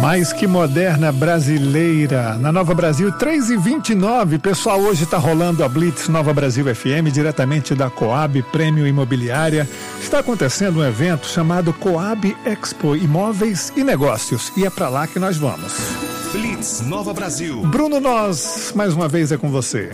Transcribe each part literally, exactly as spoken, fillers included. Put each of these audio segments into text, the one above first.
Mais que moderna brasileira. Na Nova Brasil, três e vinte e nove. Pessoal, hoje está rolando a Blitz Nova Brasil F M, diretamente da Coab Prêmio Imobiliária. Está acontecendo um evento chamado Coab Expo Imóveis e Negócios. E é para lá que nós vamos. Blitz Nova Brasil. Bruno Nós, mais uma vez é com você.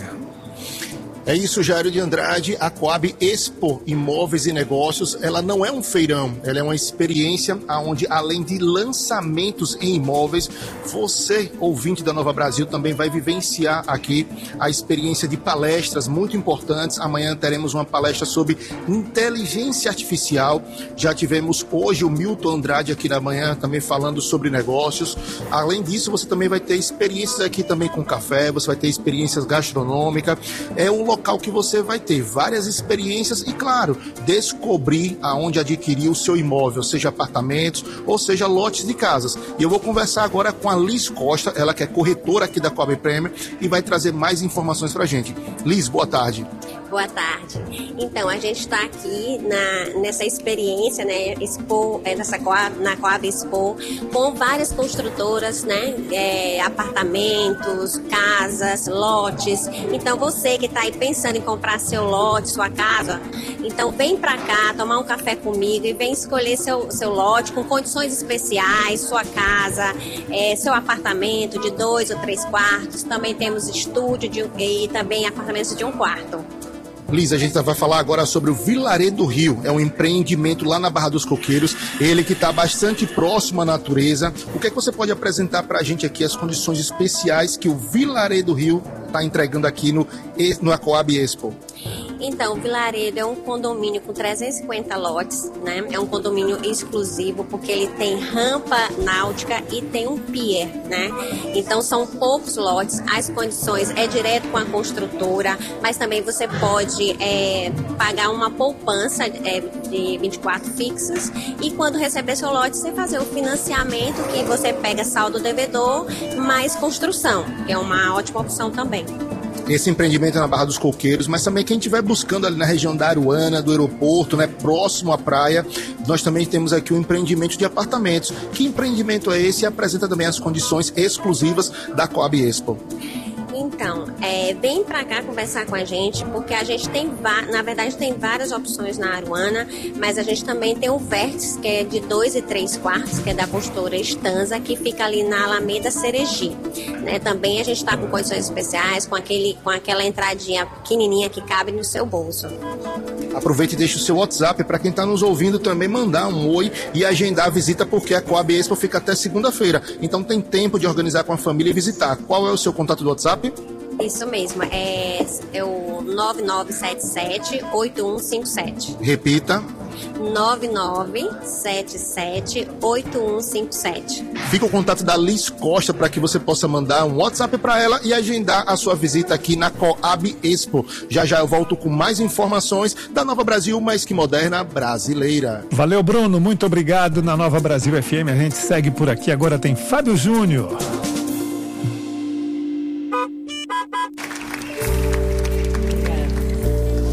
É isso, Jairo de Andrade. A Coab Expo Imóveis e Negócios, ela não é um feirão, ela é uma experiência onde, além de lançamentos em imóveis, você, ouvinte da Nova Brasil, também vai vivenciar aqui a experiência de palestras muito importantes. Amanhã teremos uma palestra sobre inteligência artificial. Já tivemos hoje o Milton Andrade aqui na manhã também falando sobre negócios. Além disso, você também vai ter experiências aqui também com café, você vai ter experiências gastronômicas. É um local que você vai ter várias experiências e, claro, descobrir aonde adquirir o seu imóvel, seja apartamentos ou seja lotes de casas. E eu vou conversar agora com a Liz Costa, ela que é corretora aqui da Coab Prêmio e vai trazer mais informações pra gente. Liz, boa tarde. Boa tarde. Então, a gente está aqui na, nessa experiência, né, Expo, é, nessa Coab, na Coab Expo, com várias construtoras, né, é, apartamentos, casas, lotes. Então, você que está aí pensando em comprar seu lote, sua casa, então vem para cá, tomar um café comigo e vem escolher seu, seu lote com condições especiais, sua casa, é, seu apartamento de dois ou três quartos. Também temos estúdio de, e também apartamentos de um quarto. Liz, a gente vai falar agora sobre o Vilaredo do Rio. É um empreendimento lá na Barra dos Coqueiros, ele que está bastante próximo à natureza. O que é que você pode apresentar para a gente aqui, as condições especiais que o Vilaredo do Rio está entregando aqui no, no Coab Expo? Então, o Vilaredo é um condomínio com trezentos e cinquenta lotes, né? É um condomínio exclusivo porque ele tem rampa náutica e tem um pier, né? Então, são poucos lotes, as condições é direto com a construtora, mas também você pode é, pagar uma poupança é, de vinte e quatro fixas e quando receber seu lote, você fazer o financiamento que você pega saldo devedor mais construção, que é uma ótima opção também. Esse empreendimento é na Barra dos Coqueiros, mas também quem estiver buscando ali na região da Aruana, do aeroporto, né, próximo à praia, nós também temos aqui um empreendimento de apartamentos. Que empreendimento é esse e apresenta também as condições exclusivas da Coab Expo? Então, é, vem pra cá conversar com a gente, porque a gente tem, na verdade, tem várias opções na Aruana, mas a gente também tem o Vértice, que é de dois e três quartos, que é da construtora Estanza, que fica ali na Alameda Seregi. Né? Também a gente está com condições especiais, com, aquele, com aquela entradinha pequenininha que cabe no seu bolso. Aproveite e deixe o seu WhatsApp para quem está nos ouvindo também mandar um oi e agendar a visita, porque a Coab Expo fica até segunda-feira. Então tem tempo de organizar com a família e visitar. Qual é o seu contato do WhatsApp? Isso mesmo, é, é o nove nove sete sete oito um cinco sete. Repita. nove nove sete sete oito um cinco sete. Fica o contato da Liz Costa para que você possa mandar um WhatsApp para ela e agendar a sua visita aqui na Coab Expo. Já já eu volto com mais informações da Nova Brasil, mais que moderna brasileira. Valeu, Bruno, muito obrigado. Na Nova Brasil F M a gente segue por aqui. Agora tem Fábio Júnior.